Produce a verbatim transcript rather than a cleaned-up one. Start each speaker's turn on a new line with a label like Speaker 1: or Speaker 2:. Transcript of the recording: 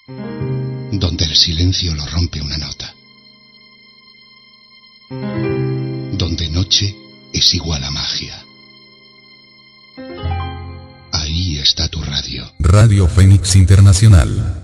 Speaker 1: donde el silencio lo rompe una nota, donde noche es igual a magia. Ahí está tu radio.
Speaker 2: Radio Fénix Internacional.